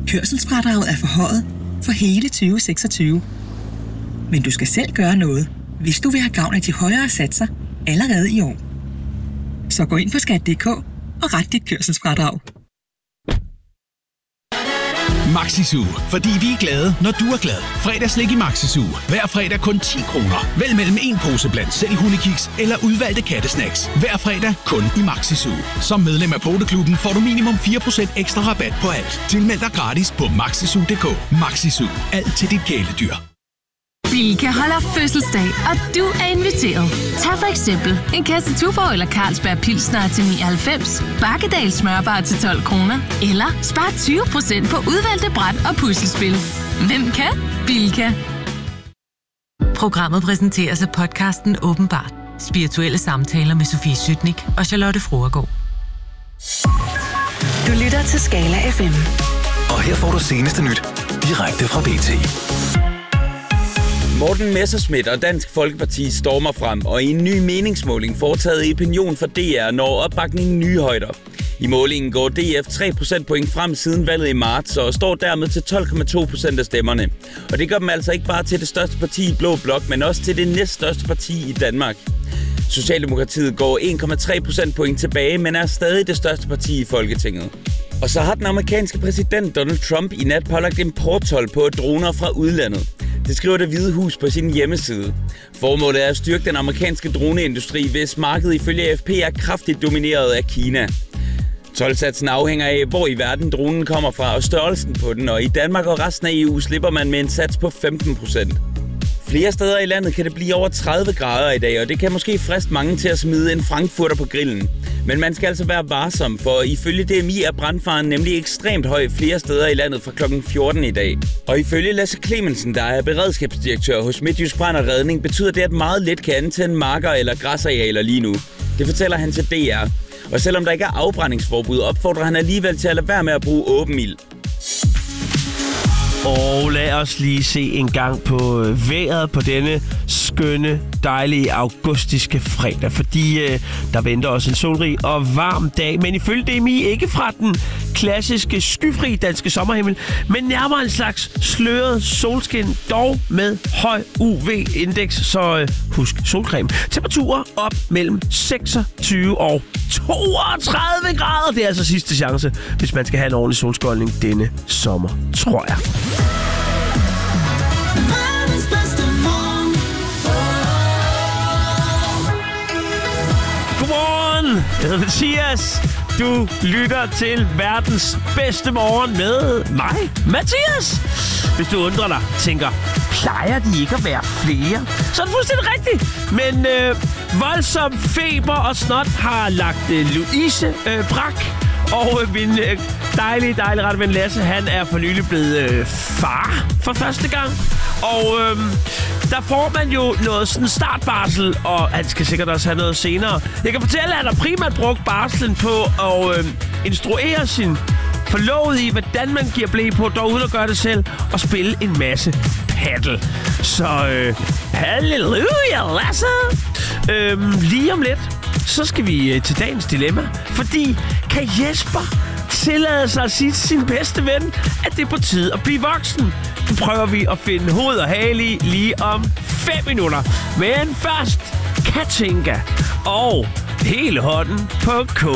Kørselsfradraget er forhøjet for hele 2026. Men du skal selv gøre noget, hvis du vil have gavn af de højere satser allerede i år. Så gå ind på skat.dk og ret dit kørselsfradrag. Maxisu, fordi vi er glade, når du er glad. Fredagslik i Maxisu. Hver fredag kun 10 kroner. Vælg mellem en pose blandt selv hundekiks eller udvalgte kattesnacks. Hver fredag kun i Maxisu. Som medlem af Poteklubben får du minimum 4% ekstra rabat på alt. Tilmeld dig gratis på maxisu.dk. Maxisu. Alt til dit kæledyr. Bilka holder fødselsdag, og du er inviteret. Tag for eksempel en kasse Tuborg eller Carlsberg Pilsner til 99, Bakkedal smørbar til 12 kroner, eller spar 20% på udvalgte bræt og puslespil. Hvem kan? Bilka. Programmet præsenteres af podcasten Åbenbart. Spirituelle samtaler med Sofie Sytnik og Charlotte Fruergaard. Du lytter til Skala FM. Og her får du seneste nyt direkte fra BT. Morten Messerschmidt og Dansk Folkeparti stormer frem, og i en ny meningsmåling foretaget i Opinion for DR når opbakningen nye højder. I målingen går DF 3 procentpoint frem siden valget i marts og står dermed til 12,2% af stemmerne. Og det gør dem altså ikke bare til det største parti i Blå Blok, men også til det næststørste parti i Danmark. Socialdemokratiet går 1,3 procentpoint tilbage, men er stadig det største parti i Folketinget. Og så har den amerikanske præsident Donald Trump i nat pålagt importtol på droner fra udlandet. Det skriver Det Hvide Hus på sin hjemmeside. Formålet er at styrke den amerikanske droneindustri, hvis markedet ifølge AFP er kraftigt domineret af Kina. Toldsatsen afhænger af, hvor i verden dronen kommer fra og størrelsen på den, og i Danmark og resten af EU slipper man med en sats på 15%. Flere steder i landet kan det blive over 30 grader i dag, og det kan måske friste mange til at smide en frankfurter på grillen. Men man skal altså være varsom, for ifølge DMI er brandfaren nemlig ekstremt høj flere steder i landet fra kl. 14 i dag. Og ifølge Lasse Clemensen, der er beredskabsdirektør hos Midtjysk Brand og Redning, betyder det, at meget let kan antænde marker eller græsarealer lige nu. Det fortæller han til DR. Og selvom der ikke er afbrændingsforbud, opfordrer han alligevel til at lade være med at bruge åben ild. Og lad os lige se en gang på vejret på denne skønne, dejlige augustiske fredag, fordi der venter også en solrig og varm dag, men ifølge DMI ikke fra den klassiske skyfri danske sommerhimmel, men nærmere en slags sløret solskin, dog med høj UV-indeks, så husk solcreme. Temperaturer op mellem 26 og 32 grader. Det er altså sidste chance, hvis man skal have en ordentlig solskoldning denne sommer, tror jeg. Godmorgen! Jeg hedder Mathias. Du lytter til verdens bedste morgen med mig, Mathias. Hvis du undrer dig, tænker, plejer de ikke at være flere? Så er det fuldstændig rigtigt. Men voldsom feber og snot har lagt Louise brak. Og min dejlige rette ven Lasse, han er for nylig blevet far for første gang. Og der får man jo noget sådan startbarsel, og han skal sikkert også have noget senere. Jeg kan fortælle, at han har primært brugt barslen på at instruere sin forlovede i, hvordan man giver blæ på, dog uden at gøre det selv, og spille en masse paddle. Så halleluja, Lasse! Lige om lidt, så skal vi til dagens dilemma, fordi kan Jesper tillade sig at sige til sin bedste ven, at det er på tide at blive voksen? Det prøver vi at finde hoved og hale i lige om 5 minutter. Men først Katinka og hele hånden på K.